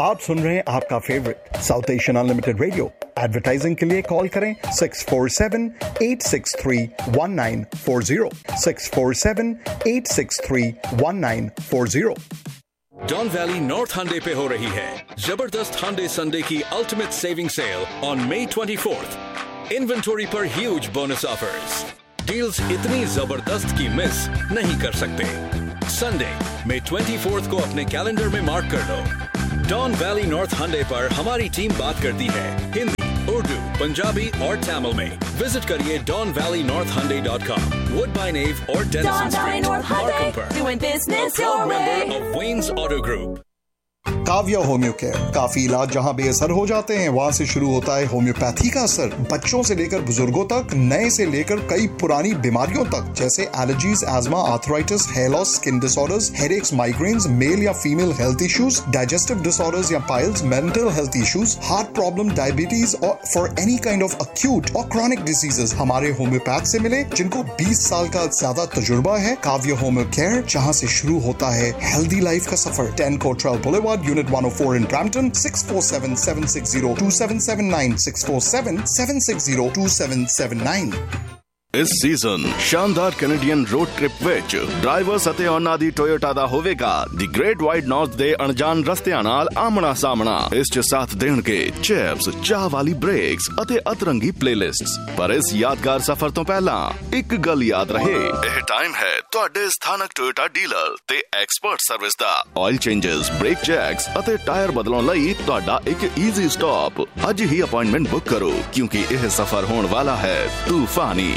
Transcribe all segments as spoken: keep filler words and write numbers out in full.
आप सुन रहे हैं आपका favourite south Asian unlimited radio. Advertising के लिए कॉल करें six four seven eight six three one nine four zero six four seven eight six three one nine four zero. Don valley north हंडे पे हो रही है जबरदस्त हंडे संडे की ultimate saving cell on May twenty fourth. Inventory पर huge bonus offers. Deals इतनी जबरदस्त की मिस नहीं कर सकते। संडे मई ट्वेंटी फोर्थ को अपने कैलेंडर में मार्क कर लो। डॉन वैली नॉर्थ हंडे पर हमारी टीम बात करती है हिंदी, उर्दू, पंजाबी और तमिल में। विजिट करिए डॉन वैली नॉर्थ हंडे डॉट कॉम, वुडबाइन एव और डेनिसन स्ट्रीट, मार्कम पर। Proud member of veins auto group. Kavya homeo care, काफी इलाज जहां बेअसर हो जाते हैं वहां से शुरू होता है होम्योपैथी का असर। बच्चों से लेकर बुजुर्गों तक, नए से लेकर कई पुरानी बीमारियों तक, जैसे allergies, ESMA, arthritis, hair loss, skin disorders, headaches, migraines, mail या female health issues, digestive disorders या piles, mental health issues, heart problem, diabetes और for any kind of acute और क्रॉनिक डिसीजेस हमारे होम्योपैथ से मिले जिनको बीस साल का ज्यादा तजुर्बा है। काव्या होम्यो केयर, जहां से शुरू होता है हेल्दी लाइफ का सफर। Ten Cottrell boulevard, Unit one oh four in Brampton, six four seven, seven six zero, two seven seven nine, six four seven, seven six zero, two seven seven nine। ਇਸ season ਸ਼ਾਨਦਾਰ Canadian road trip ਵਿੱਚ drivers ਅਤੇ ਉਹਨਾਂ ਦੀ Toyota ਦਾ ਹੋਵੇਗਾ ਦੀ great wide north ਦੇ ਅਣਜਾਣ ਰਸਤਿਆਂ ਨਾਲ ਆਮਣਾ ਸਾਹਮਣਾ। ਇਸ 'ਚ ਸਾਥ ਦੇਣਗੇ ਚਿਪਸ, ਚਾਹ ਵਾਲੀ ਬ੍ਰੇਕਸ ਅਤੇ ਅਤਰੰਗੀ ਪਲੇਲਿਸਟਸ। ਪਰ ਇਸ ਯਾਦਗਾਰ ਸਫ਼ਰ ਤੋਂ ਪਹਿਲਾਂ ਇੱਕ ਗੱਲ ਯਾਦ ਰਹੇ, ਇਹ ਟਾਈਮ ਹੈ ਤੁਹਾਡੇ ਸਥਾਨਕ ਟੋਯੋਟਾ ਡੀਲਰ ਤੇ ਐਕਸਪਰਟ ਸਰਵਿਸ ਦਾ। ਆਇਲ ਚੇਂਜਸ, ਬ੍ਰੇਕ ਚੈਕਸ ਅਤੇ ਟਾਇਰ ਬਦਲਣ ਲਈ ਤੁਹਾਡਾ ਇੱਕ ਈਜ਼ੀ ਸਟਾਪ। ਅੱਜ ਹੀ ਅਪਾਇੰਟਮੈਂਟ ਬੁੱਕ ਕਰੋ ਕਿਉਂਕਿ ਇਹ ਸਫ਼ਰ ਹੋਣ ਵਾਲਾ ਹੈ तूफानी।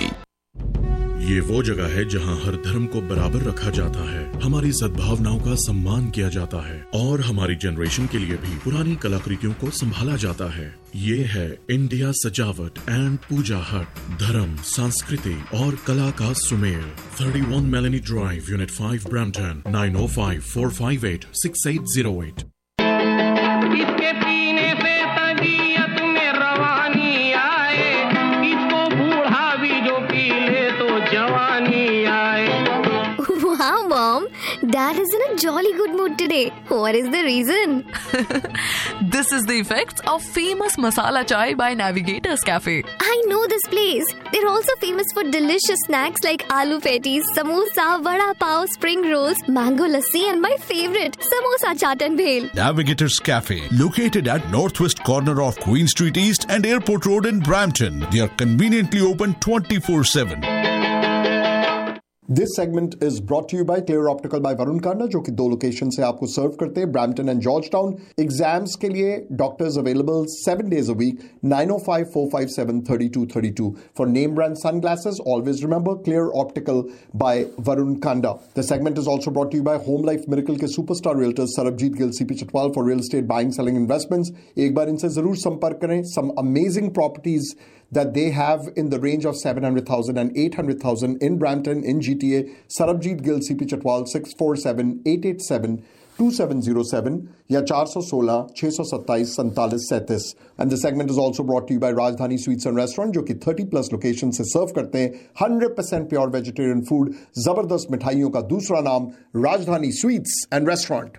ये वो जगह है जहां हर धर्म को बराबर रखा जाता है, हमारी सद्भावनाओं का सम्मान किया जाता है और हमारी जनरेशन के लिए भी पुरानी कलाकृतियों को संभाला जाता है। ये है इंडिया सजावट एंड पूजा हट, धर्म, संस्कृति और कला का Sumel. Thirty one Meloni drive, unit five, Brampton, nine ओ five four five eight six eight zero eight. इसके पीने से तबीयत में रवानी आए, इसको बूढ़ा भी जो पी ले तो जवानी आए। Wow, Mom, Dad is in a jolly good mood today. What is the reason? This is the effects of famous masala chai by Navigators Cafe. I know this place. They're also famous for delicious snacks like aloo patties, samosa, vada pav, spring rolls, mango lassi, and my favorite, samosa chaat and bhel. Navigators Cafe, located at northwest corner of Queen Street East and Airport Road in Brampton. They are conveniently open twenty-four seven. This segment is brought to you by Clear Optical by Varun Kanda, जो कि दो location से आपको सर्व करते हैं, Brampton and George town. Exams के लिए doctors available seven days a week, nine O five four five seven thirty two thirty two. For name brand sunglasses, always remember Clear Optical by Varun Kanda. The segment is also brought to you by Home Life Miracle के superstar realtors Sarabjit Gill, CP Chatwal for real estate buying selling investments. एक बार इनसे जरूर संपर्क करें। Some amazing properties that they have in the range of seven hundred thousand and eight hundred thousand in Brampton, in G T A. Sarabjit Gill, C P Chatwal, six four seven, eight eight seven, two seven zero seven या four one six, six two seven, seven seven seven seven। And the segment is also brought to you by Rajdhani Sweets and Restaurant, जो कि thirty plus locations से सर्व करते हैं one hundred percent pure vegetarian food. जबरदस्त मिठाइयों का दूसरा नाम राजधानी स्वीट्स एंड रेस्टोरेंट।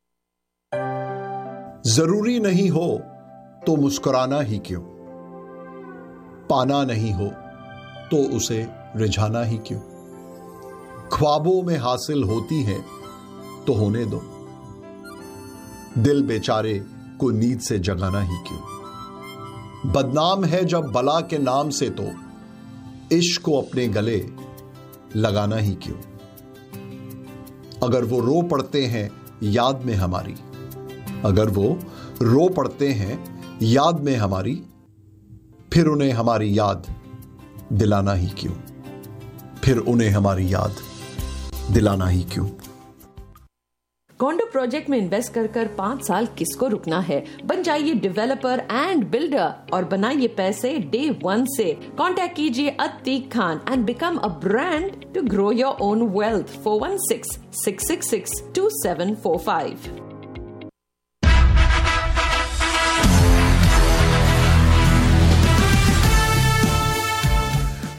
जरूरी नहीं हो तो मुस्कुराना ही क्यों, पाना नहीं हो तो उसे रिझाना ही क्यों, ख्वाबों में हासिल होती है तो होने दो, दिल बेचारे को नींद से जगाना ही क्यों, बदनाम है जब बला के नाम से तो इश्क को अपने गले लगाना ही क्यों, अगर वो रो पड़ते हैं याद में हमारी, अगर वो रो पड़ते हैं याद में हमारी, फिर उन्हें हमारी याद दिलाना ही क्यों, फिर उन्हें हमारी याद दिलाना ही क्यों। कॉन्डो प्रोजेक्ट में इन्वेस्ट कर कर पाँच साल किसको रुकना है। बन जाइए डेवलपर एंड बिल्डर और बनाइए पैसे डे वन से। कांटेक्ट कीजिए Atiq Khan and become a brand to grow your own wealth. Four one six six six six to seven four five.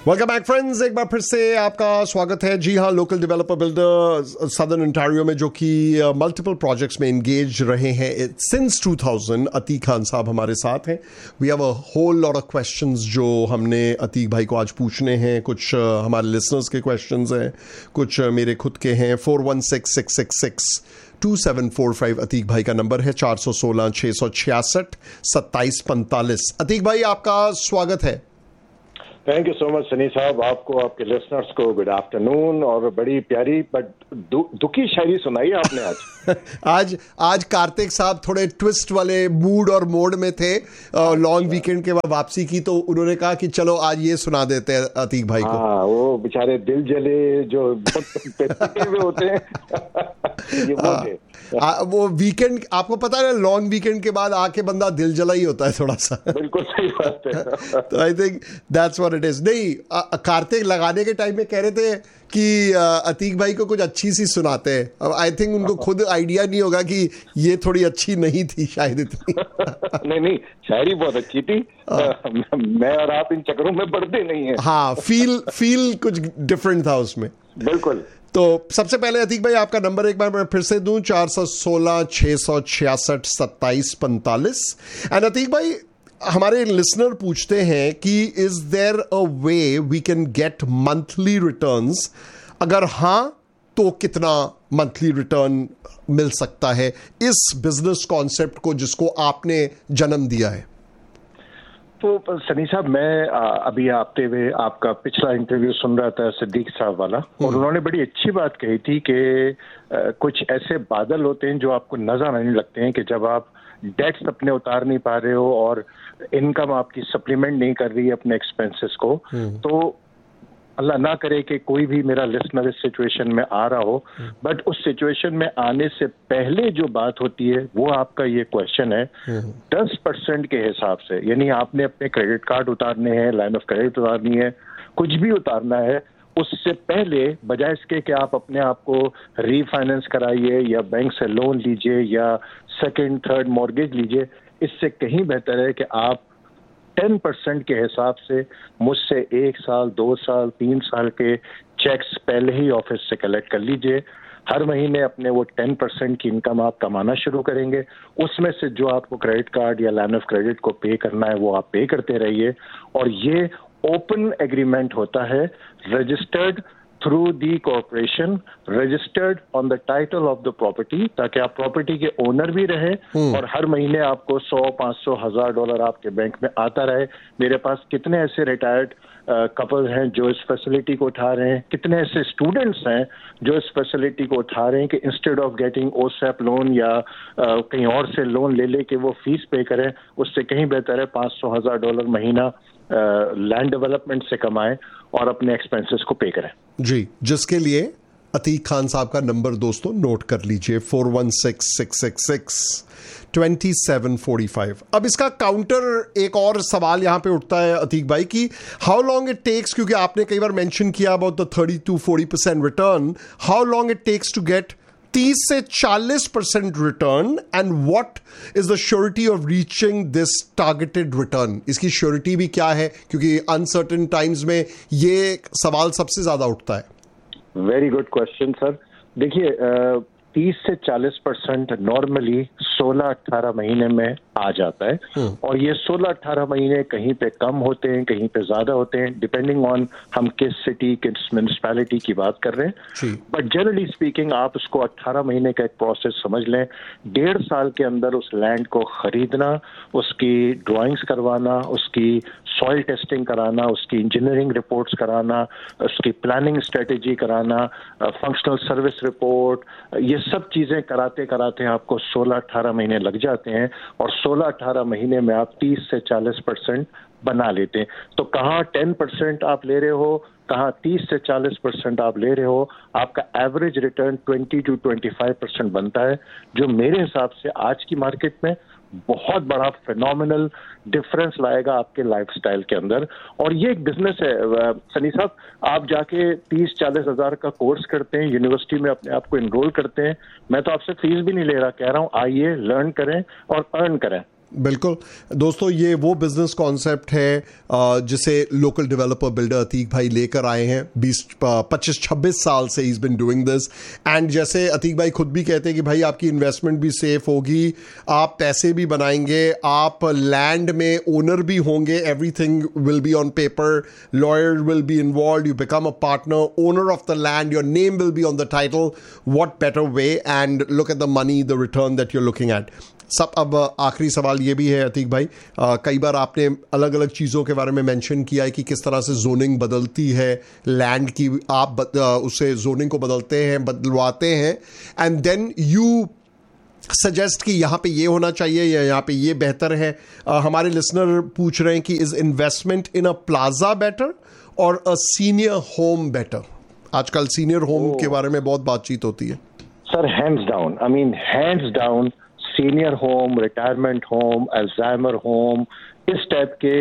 Welcome back friends, एक बार फिर से आपका स्वागत है। जी हाँ, local developer builder southern Ontario में जो कि मल्टीपल uh, प्रोजेक्ट्स में एंगेज रहे हैं since two thousand. Atiq Khan साहब हमारे साथ हैं। We have a whole lot of questions जो हमने अतीक भाई को आज पूछने हैं। कुछ uh, हमारे लिसनर्स के क्वेश्चंस हैं, कुछ uh, मेरे खुद के हैं। Four one six six six six to seven four five Atiq भाई का नंबर है। चार सौ सोलह छः सौ छियासठ सत्ताईस पैंतालीस। अतीक भाई आपका स्वागत है। Thank you so much Sunny साहब, आपको, आपके लिसनर्स को गुड आफ्टरनून। और बड़ी प्यारी बट दु, दुखी शायरी सुनाई आपने आज। आज आज कार्तिक साहब थोड़े ट्विस्ट वाले मूड और मोड में थे। लॉन्ग वीकेंड के बाद वापसी की, तो उन्होंने कहा कि चलो आज ये सुना देते हैं अतीक भाई को। हाँ, वो बेचारे दिल जले जो में होते हैं ये वो थे। आ, वो वीकेंड आपको पता है, लॉन्ग वीकेंड के बाद आके बंदा दिल जला ही होता है थोड़ा सा। बिल्कुल सही बात है। तो I think that's what it is. नहीं, कार्तिक लगाने के टाइम में कह रहे थे कि अतीक भाई को कुछ अच्छी सी सुनाते हैं। अब आई थिंक उनको खुद आइडिया नहीं होगा कि ये थोड़ी अच्छी नहीं थी शायद इतनी। नहीं नहीं, शायरी बहुत अच्छी थी। मैं और आप इन चक्करों में पड़ते नहीं है। हाँ, फील फील कुछ डिफरेंट था उसमें। बिल्कुल। तो सबसे पहले अतीक भाई आपका नंबर एक बार मैं फिर से दूं, चार सौ सोलह छः सौ छियासठ सत्ताईस पैंतालीस। एंड अतीक भाई, हमारे लिसनर पूछते हैं कि is there a way we can get monthly returns? अगर हाँ तो कितना मंथली रिटर्न मिल सकता है इस बिजनेस कॉन्सेप्ट को जिसको आपने जन्म दिया है? तो सनी साहब, मैं आ, अभी आपते हुए आपका पिछला इंटरव्यू सुन रहा था सिद्दीक साहब वाला, और उन्होंने बड़ी अच्छी बात कही थी कि आ, कुछ ऐसे बादल होते हैं जो आपको नजर आने लगते हैं कि जब आप डेट्स अपने उतार नहीं पा रहे हो और इनकम आपकी सप्लीमेंट नहीं कर रही है अपने एक्सपेंसेस को। तो अल्लाह ना करे कि कोई भी मेरा लिसनर इस सिचुएशन में आ रहा हो, बट उस सिचुएशन में आने से पहले जो बात होती है वो आपका ये क्वेश्चन है। दस परसेंट के हिसाब से, यानी आपने अपने क्रेडिट कार्ड उतारने हैं, लाइन ऑफ क्रेडिट उतारनी है, कुछ भी उतारना है, उससे पहले बजाय इसके कि आप अपने आप को रीफाइनेंस कराइए या बैंक से लोन लीजिए या सेकेंड थर्ड मॉर्गेज लीजिए, इससे कहीं बेहतर है कि आप टेन परसेंट के हिसाब से मुझसे एक साल, दो साल, तीन साल के चेक्स पहले ही ऑफिस से कलेक्ट कर लीजिए। हर महीने अपने वो टेन परसेंट की इनकम आप कमाना शुरू करेंगे। उसमें से जो आपको क्रेडिट कार्ड या लाइन ऑफ क्रेडिट को पे करना है वो आप पे करते रहिए। और ये ओपन एग्रीमेंट होता है, registered through the corporation, registered on the title of the property, ताकि आप प्रॉपर्टी के ओनर भी रहे और हर महीने आपको सौ, पाँच सौ, हजार डॉलर आपके बैंक में आता रहे। मेरे पास कितने ऐसे रिटायर्ड कपल हैं जो इस फैसिलिटी को उठा रहे हैं, कितने ऐसे स्टूडेंट्स हैं जो इस फैसिलिटी को उठा रहे हैं कि इंस्टेड ऑफ गेटिंग ओसैप लोन या uh, कहीं और से लोन ले ले के वो फीस पे करें, उससे कहीं बेहतर है पाँच सौ हजार डॉलर महीना लैंड डेवलपमेंट से कमाएं और अपने एक्सपेंसेस को पे करें। जी, जिसके लिए अतीक खान साहब का नंबर दोस्तों नोट कर लीजिए, four one six six six six twenty seven forty five. अब इसका काउंटर एक और सवाल यहां पे उठता है अतीक भाई की हाउ लॉन्ग इट टेक्स, क्योंकि आपने कई बार मेंशन किया about the thirty two forty percent return, how long it takes to get तीस से चालीस percent return and what is the surety of reaching this targeted return? इसकी श्योरिटी भी क्या है, क्योंकि अनसर्टेन टाइम्स में ये सवाल सबसे ज्यादा उठता है। Very good question sir. देखिए, तीस से चालीस परसेंट नॉर्मली सोलह अट्ठारह महीने में आ जाता है, और ये सोलह अट्ठारह महीने कहीं पे कम होते हैं, कहीं पे ज्यादा होते हैं, डिपेंडिंग ऑन हम किस सिटी, किस म्यूनिसिपैलिटी की बात कर रहे हैं। बट जनरली स्पीकिंग आप उसको अट्ठारह महीने का एक प्रोसेस समझ लें। डेढ़ साल के अंदर उस लैंड को खरीदना, उसकी ड्राइंग्स करवाना, उसकी सॉइल टेस्टिंग कराना, उसकी इंजीनियरिंग रिपोर्ट्स कराना, उसकी प्लानिंग स्ट्रेटेजी कराना, फंक्शनल सर्विस रिपोर्ट, ये सब चीजें कराते कराते आपको सोलह अट्ठारह महीने लग जाते हैं, और सोलह अट्ठारह महीने में आप तीस से चालीस परसेंट बना लेते हैं। तो कहाँ टेन परसेंट आप ले रहे हो, कहाँ तीस से चालीस परसेंट आप ले रहे हो, आपका average return twenty two twenty five percent बनता है, जो मेरे हिसाब से आज की मार्केट में बहुत बड़ा फिनोमिनल डिफरेंस लाएगा आपके लाइफस्टाइल के अंदर। और ये एक बिजनेस है सनी साहब, आप जाके तीस चालीस हजार का कोर्स करते हैं, यूनिवर्सिटी में अपने आप को इनरोल करते हैं, मैं तो आपसे फीस भी नहीं ले रहा, कह रहा हूँ आइए, लर्न करें और अर्न करें। बिल्कुल दोस्तों, ये वो बिजनेस कॉन्सेप्ट है जिसे लोकल डेवलपर बिल्डर अतीक भाई लेकर आए हैं। बीस पच्चीस छब्बीस साल से is been doing this, and जैसे अतीक भाई खुद भी कहते हैं कि भाई आपकी इन्वेस्टमेंट भी सेफ होगी, आप पैसे भी बनाएंगे, आप लैंड में ओनर भी होंगे, everything will be on paper, lawyer will be involve, you become a partner, owner of the land, your name will be on the title, what better way, and look at the money, the return that you are looking at. सब अब आखिरी सवाल ये भी है अतीक भाई, आ, कई बार आपने अलग अलग चीज़ों के बारे में मेंशन किया है कि किस तरह से जोनिंग बदलती है लैंड की, आप बद, आ, उससे जोनिंग को बदलते हैं, बदलवाते हैं, एंड देन यू सजेस्ट कि यहाँ पे ये होना चाहिए या यहाँ पे ये बेहतर है। आ, हमारे लिसनर पूछ रहे हैं कि is investment in a plaza better और अ सीनियर होम बेटर? आजकल सीनियर होम के बारे में बहुत बातचीत होती है। Sir hands down, I mean hands down, senior home, retirement home, Alzheimer home, इस टाइप के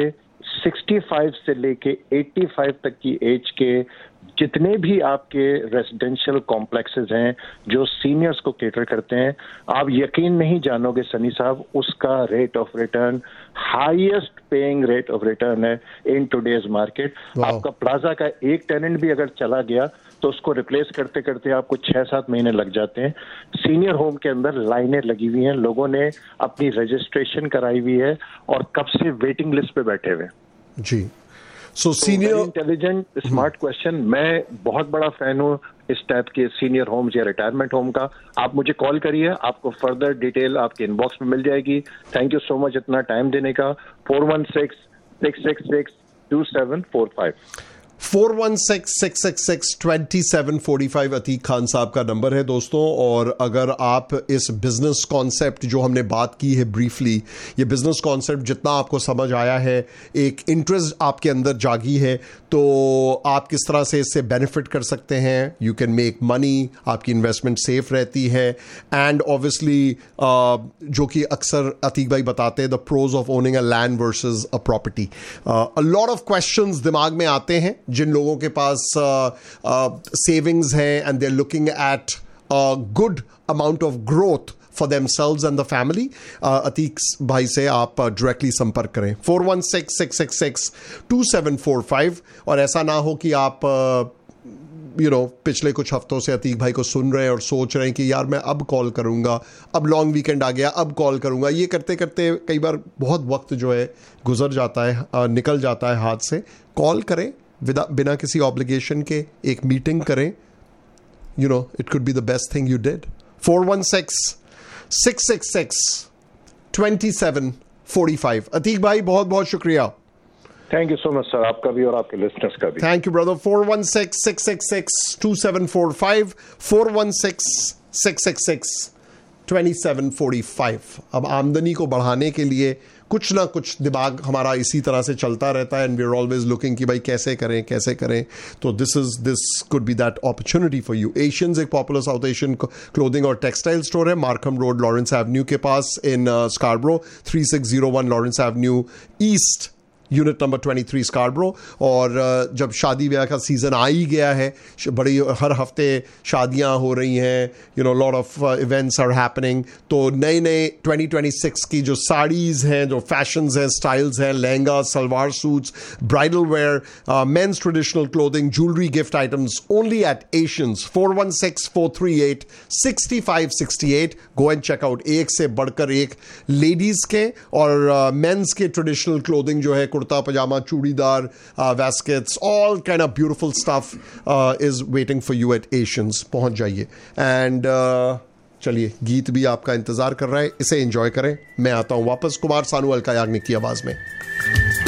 पैंसठ से लेके पचासी तक की एज के जितने भी आपके रेजिडेंशियल कॉम्प्लेक्सेस हैं जो सीनियर्स को केटर करते हैं, आप यकीन नहीं जानोगे सनी साहब, उसका rate of return highest paying rate of return है इन टुडेज मार्केट। आपका प्लाजा का एक टेनेंट भी अगर चला गया तो उसको रिप्लेस करते करते आपको छह सात महीने लग जाते हैं। सीनियर होम के अंदर लाइनें लगी हुई हैं, लोगों ने अपनी रजिस्ट्रेशन कराई हुई है और कब से वेटिंग लिस्ट पे बैठे हुए। जी, so senior intelligent smart question. मैं बहुत बड़ा फैन हूँ इस टाइप के सीनियर होम्स या रिटायरमेंट होम का। आप मुझे कॉल करिए, आपको फर्दर डिटेल आपके इनबॉक्स में मिल जाएगी। थैंक यू सो मच इतना टाइम देने का। Four one six six six six to seven four five four one six six six six twenty seven forty five Atiq Khan साहब का नंबर है दोस्तों। और अगर आप इस बिजनेस कॉन्सेप्ट जो हमने बात की है ब्रीफली, ये बिजनेस कॉन्सेप्ट जितना आपको समझ आया है, एक इंटरेस्ट आपके अंदर जागी है, तो आप किस तरह से इससे बेनिफिट कर सकते हैं। यू कैन मेक मनी, आपकी इन्वेस्टमेंट सेफ रहती है, एंड ऑब्वियसली जो कि अक्सर अतीक भाई बताते हैं, the pros of owning a land versus a property. A lot of questions दिमाग में आते हैं जिन लोगों के पास सेविंग्स uh, uh, हैं and they are looking at a good amount of growth for themselves and the family. Atiq भाई से आप डायरेक्टली uh, संपर्क करें four one six six six six to seven four five. और ऐसा ना हो कि आप you uh, no you know, पिछले कुछ हफ्तों से अतीक भाई को सुन रहे हैं और सोच रहे हैं कि यार मैं अब कॉल करूंगा, अब लॉन्ग वीकेंड आ गया, अब कॉल करूंगा। ये करते करते कई बार बहुत वक्त जो है गुजर जाता है, uh, निकल जाता है हाथ से। कॉल करें बिना किसी ऑब्लिगेशन के, एक मीटिंग करें, you know it could be the best thing you did. Four one six six six six twenty seven forty five. Atiq भाई बहुत बहुत शुक्रिया। Thank you so much sir, आपका भी और आपके लिसनर्स का भी। Thank you brother. Four one six six six six to seven four five four one six six six six twenty seven forty five. अब आमदनी को बढ़ाने के लिए कुछ ना कुछ दिमाग हमारा इसी तरह से चलता रहता है, and we are always looking कि भाई कैसे करें कैसे करें। तो this is this could be that opportunity for you. Asians एक पॉपुलर साउथ एशियन क्लोथिंग और टेक्सटाइल स्टोर है, मार्कम रोड लॉरेंस एवेन्यू के पास इन Scarborough, three six zero one Lawrence Avenue east, unit number twenty three Scarborough. और जब शादी ब्याह का season आ ही गया है, बड़ी हर हफ्ते शादियां हो रही हैं, you know lot of events are happening, तो नए नए ट्वेंटी ट्वेंटी सिक्स की जो साड़ीज़ हैं, जो फैशंस हैं, स्टाइल्स हैं, lehenga, salwar suits, bridal where, mains traditional clothing, jewellery, gift items, only eight Asians. Four one six four three eight sixty five sixty eight. Go and check out. एक से बढ़कर एक लेडीज़ के और मेंस uh, के traditional clothing जो है, कुर्ता पजामा, churidar, वैस्केट्स, all kind of beautiful stuff is waiting for you eight Asians. पहुंच जाइए। एंड uh, चलिए, गीत भी आपका इंतजार कर रहा है, इसे एंजॉय करें। मैं आता हूं वापस कुमार सानू अलका याग्निक की आवाज में।